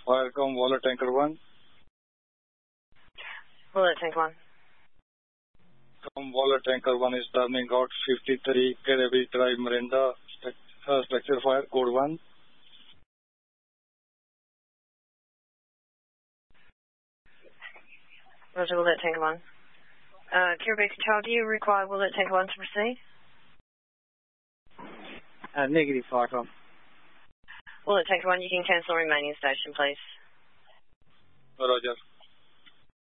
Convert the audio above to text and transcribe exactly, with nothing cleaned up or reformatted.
Firecom Waller Tanker one. Waller Tanker one. From Waller Tanker one is turning out fifty-three Caribbean Drive, Miranda, uh, structure fire, code one. Roger, Waller Tanker one. Uh, Caribbean Control, do you require Waller Tanker one to proceed? Uh, negative, Firecom. Waller Tanker one, you can cancel remaining station, please. Roger.